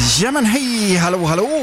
Ja men hej, hallå,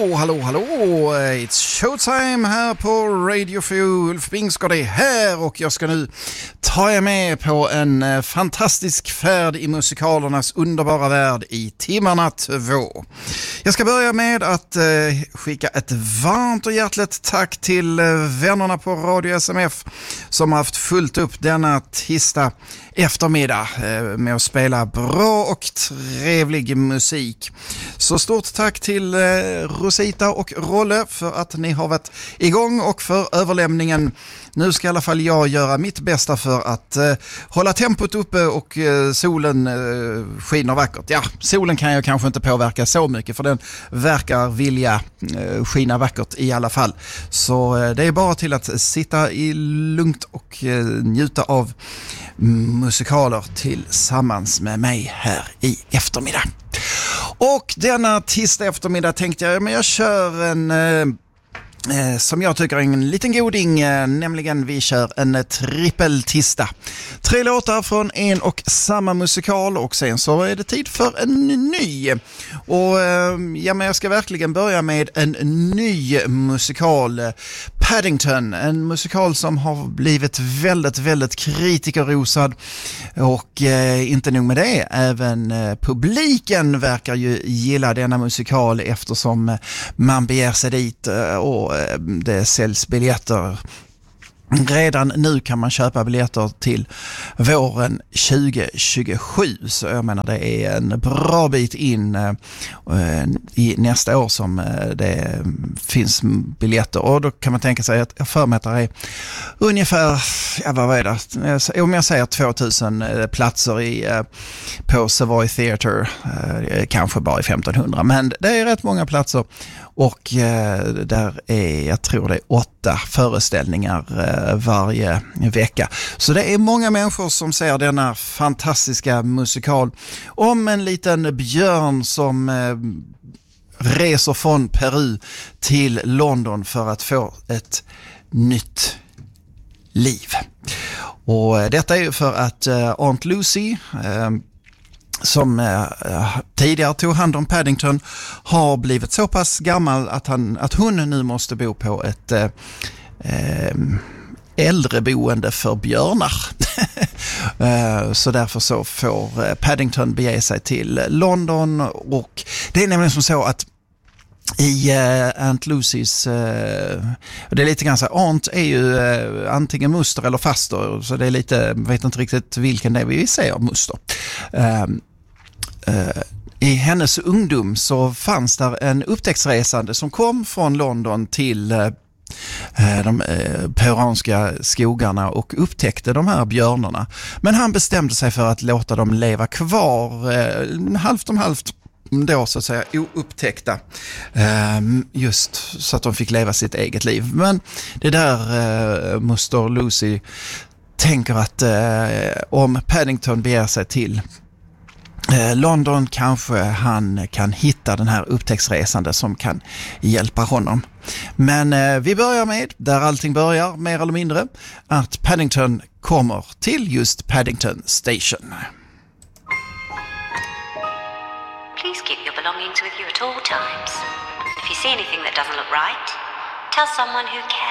it's showtime här på Radio 4. Ulf Bingsgård är här och jag ska nu ta er med på en fantastisk färd i musikalernas underbara värld i timmarna 2. Jag ska börja med att skicka ett varmt och hjärtligt tack till vännerna på Radio SMF som har haft fullt upp denna tisdag eftermiddag med att spela bra och trevlig musik. Så stort tack till Rosita och Rolle för att ni har varit igång och för överlämningen. Nu ska i alla fall jag göra mitt bästa för att hålla tempot uppe och solen skiner vackert. Ja, solen kan jag kanske inte påverka så mycket för den verkar vilja skina vackert i alla fall. Så det är bara till att sitta i lugnt och njuta av musikaler tillsammans med mig här i eftermiddag. Och denna tisdag eftermiddag tänkte jag, men jag kör en som jag tycker är en liten goding, nämligen vi kör en trippeltista. 3 låtar från en och samma musikal och sen så är det tid för en ny. Och ja, men jag ska verkligen börja med en ny musikal, Paddington, en musikal som har blivit väldigt kritikerrosad och inte nog med det, även publiken verkar ju gilla denna musikal eftersom man begär sig dit och det säljs biljetter. Redan nu kan man köpa biljetter till våren 2027, så jag menar det är en bra bit in i nästa år som det finns biljetter, och då kan man tänka sig att jag förmäter är ungefär, ja vad är det, om jag säger 2000 platser på Savoy Theatre, kanske bara i 1500, men det är rätt många platser. Och där är, jag tror det är 8 föreställningar varje vecka. Så det är många människor som ser denna fantastiska musikal om en liten björn som reser från Peru till London för att få ett nytt liv. Och detta är ju för att Aunt Lucy, som tidigare tog hand om Paddington, har blivit så pass gammal att hon nu måste bo på ett äldreboende för björnar. Så därför så får Paddington bege sig till London, och det är nämligen som så att i Aunt Lucys, det är lite grann så här, Aunt är ju antingen muster eller faster, så det är lite, vet inte riktigt vilken det är vi säger, muster. I hennes ungdom så fanns där en upptäcktsresande som kom från London till de peruanska skogarna och upptäckte de här björnarna. Men han bestämde sig för att låta dem leva kvar halvt om halvt då, så att säga, oupptäckta, just så att de fick leva sitt eget liv. Men det där Muster Lucy tänker att om Paddington beger sig till London kanske han kan hitta den här upptäcktsresande som kan hjälpa honom. Men vi börjar med, där allting börjar mer eller mindre, att Paddington kommer till just Paddington Station. Please keep your belongings with you at all times. If you see anything that doesn't look right, tell someone who cares.